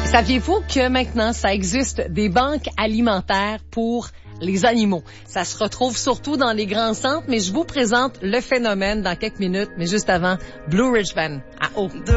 Saviez-vous que maintenant, ça existe des banques alimentaires pour les animaux? Ça se retrouve surtout dans les grands centres, mais je vous présente le phénomène dans quelques minutes, mais juste avant, Blue Ridge Band à eau.